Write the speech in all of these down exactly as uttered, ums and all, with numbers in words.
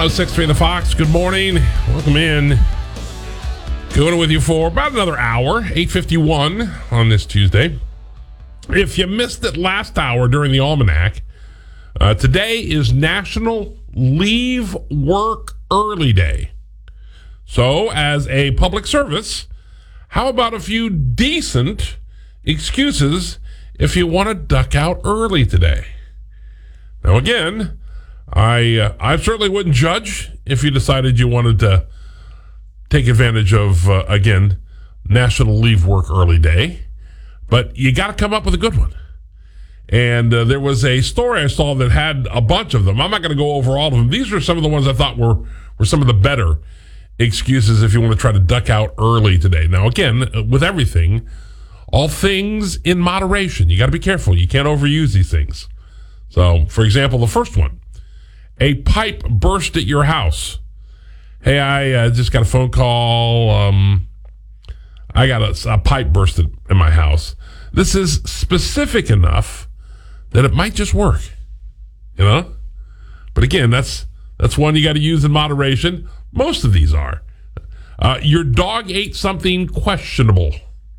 oh six point three The Fox. Good morning. Welcome in. Going with you for about another hour, eight fifty-one on this Tuesday. If you missed it last hour during the Almanac, uh, today is National Leave Work Early Day. So, as a public service, how about a few decent excuses if you want to duck out early today? Now, again, I uh, I certainly wouldn't judge if you decided you wanted to take advantage of, uh, again, National Leave Work Early Day. But you got to come up with a good one. And uh, there was a story I saw that had a bunch of them. I'm not going to go over all of them. These are some of the ones I thought were, were some of the better excuses if you want to try to duck out early today. Now, again, with everything, all things in moderation. You got to be careful. You can't overuse these things. So, for example, the first one, a pipe burst at your house. Hey, I uh, just got a phone call. Um, I got a, a pipe bursted in my house. This is specific enough that it might just work, you know? But again, that's that's one you got to use in moderation. Most of these are. Uh, your dog ate something questionable.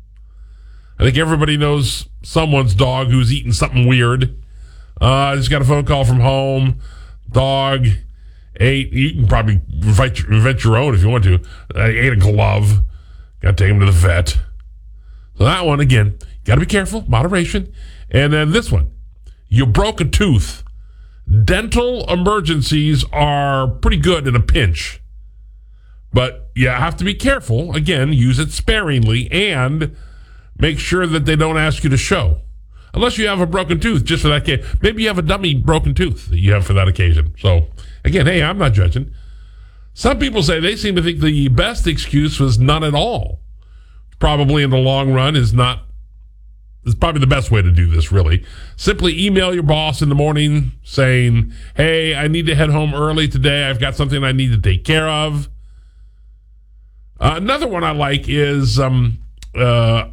I think everybody knows someone's dog who's eating something weird. Uh, I just got a phone call from home. Dog ate, you can probably invent, invent your own if you want to. I ate a glove. Got to take him to the vet. So that one, again, got to be careful, moderation. And then this one, you broke a tooth. Dental emergencies are pretty good in a pinch. But you have to be careful. Again, use it sparingly and make sure that they don't ask you to show. Unless you have a broken tooth just for that case. Maybe you have a dummy broken tooth that you have for that occasion. So, again, hey, I'm not judging. Some people say they seem to think the best excuse was none at all. Probably in the long run is not, is probably the best way to do this, really. Simply email your boss in the morning saying, hey, I need to head home early today. I've got something I need to take care of. Uh, another one I like is, um, uh,